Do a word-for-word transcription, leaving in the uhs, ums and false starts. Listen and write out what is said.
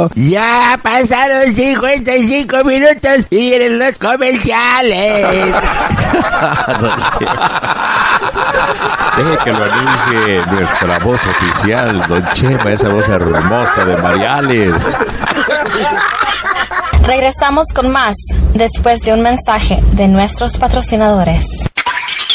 Bueno, ya pasaron cincuenta y cinco minutos y vienen los comerciales. Deje que lo anuncie nuestra voz oficial, don Chema, esa voz hermosa de Mariales. Regresamos con más después de un mensaje de nuestros patrocinadores.